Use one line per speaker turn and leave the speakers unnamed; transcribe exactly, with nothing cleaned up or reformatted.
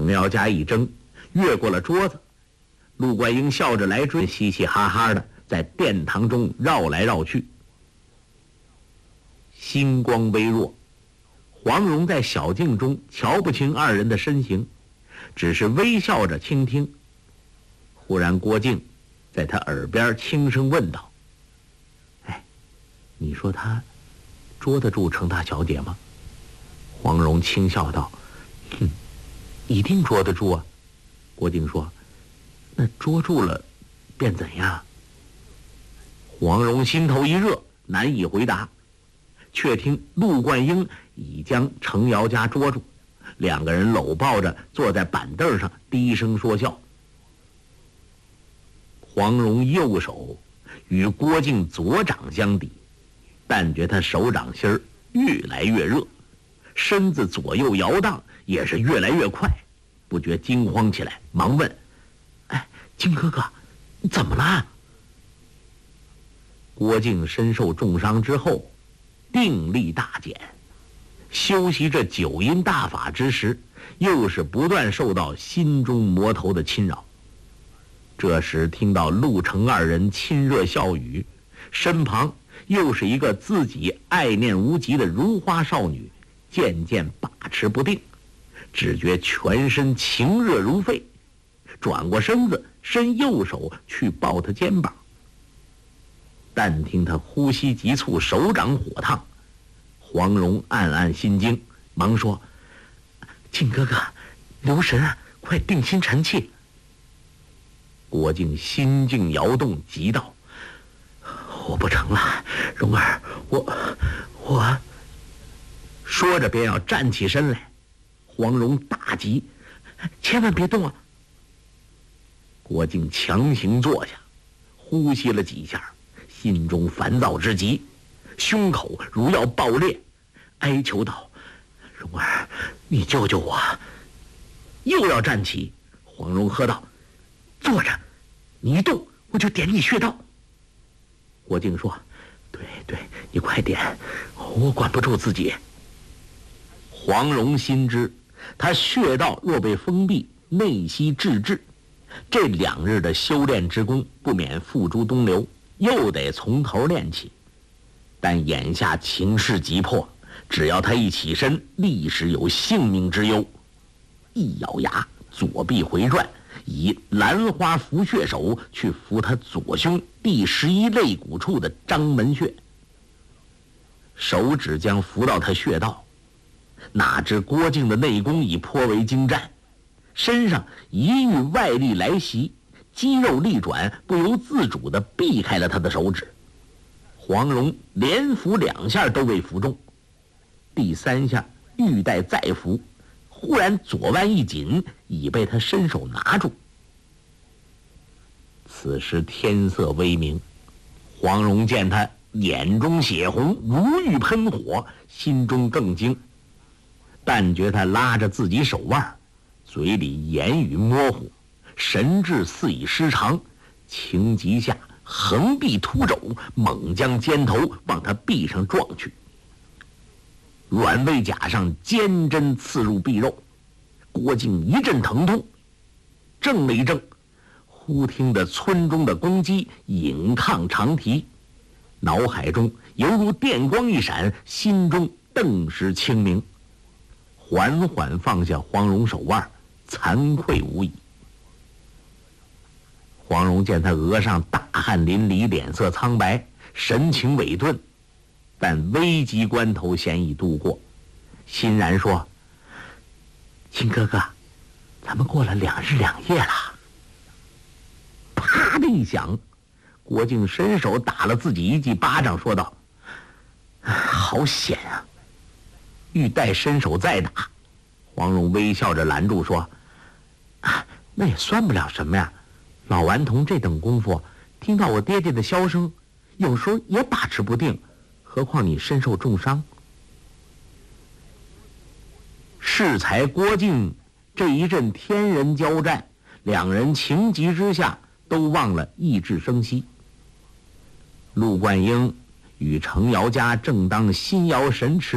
程瑶家一怔，越过了桌子。陆冠英笑着来追，嘻嘻哈哈的在殿堂中绕来绕去。星光微弱，黄蓉在小径中瞧不清二人的身形，只是微笑着倾听。忽然郭靖在他耳边轻声问道：哎，你说他捉得住程大小姐吗？黄蓉轻笑道：哼，一定捉得住啊。郭靖说：那捉住了便怎样？黄蓉心头一热，难以回答。却听陆冠英已将程瑶家捉住，两个人搂抱着坐在板凳上低声说笑。黄蓉右手与郭靖左掌相抵，但觉他手掌心儿越来越热，身子左右摇荡也是越来越快，不觉惊慌起来，忙问：哎，靖哥哥，怎么了？郭靖身受重伤之后，定力大减，修习这九阴大法之时，又是不断受到心中魔头的侵扰。这时听到陆程二人亲热笑语，身旁又是一个自己爱念无极的如花少女，渐渐把持不定，只觉全身情热如沸，转过身子伸右手去抱她肩膀。但听他呼吸急促，手掌火烫，黄蓉暗暗心惊，忙说：靖哥哥，留神啊，快定心沉气。郭靖心境摇动，急道：我不成了，蓉儿，我我说着便要站起身来。黄蓉大急：千万别动啊！郭靖强行坐下，呼吸了几下，心中烦躁之极，胸口如要爆裂，哀求道：蓉儿，你救救我！又要站起，黄蓉喝道：坐着，你一动我就点你穴道。郭靖说：对对，你快点，我管不住自己。黄蓉心知他穴道若被封闭，内息滞滞，这两日的修炼之功不免付诸东流，又得从头练起。但眼下情势急迫，只要他一起身，立时有性命之忧。一咬牙，左臂回转，以兰花拂穴手去扶他左胸第十一肋骨处的章门穴。手指将扶到他穴道，哪知郭靖的内功已颇为精湛，身上一遇外力来袭，肌肉力转，不由自主地避开了他的手指。黄蓉连扶两下都未扶中，第三下欲待再扶，忽然左腕一紧，已被他伸手拿住。此时天色微明，黄蓉见他眼中血红，如欲喷火，心中更惊，但觉他拉着自己手腕，嘴里言语模糊，神志似已失常，情急下横臂突肘，猛将肩头往他臂上撞去。软猬甲上尖针刺入臂肉，郭靖一阵疼痛，怔了一怔，忽听得村中的公鸡引抗长啼，脑海中犹如电光一闪，心中顿时清明，缓缓放下黄蓉手腕，惭愧无已。黄蓉见他额上大汗淋漓，脸色苍白，神情萎顿，但危急关头先已度过，欣然说：秦哥哥，咱们过了两日两夜了。啪的一响，郭靖伸手打了自己一记巴掌，说道：好险啊！欲待伸手再打，黄蓉微笑着拦住说：啊，那也算不了什么呀，老顽童这等功夫，听到我爹爹的箫声，有时候也把持不定，何况你身受重伤。适才郭靖这一阵天人交战，两人情急之下都忘了意志生息。陆冠英与程瑶家正当心摇神驰，